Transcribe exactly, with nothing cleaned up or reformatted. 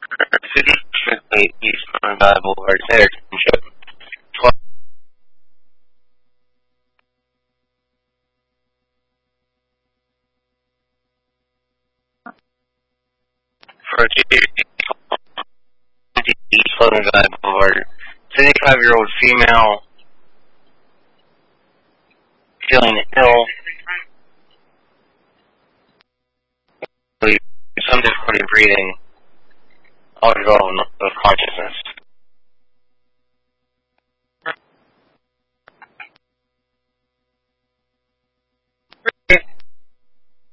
City Street East Sunrise Boulevard, Center Township. For a East Sunrise Boulevard, seventy-five-year-old female feeling ill, some difficulty breathing, all development of consciousness.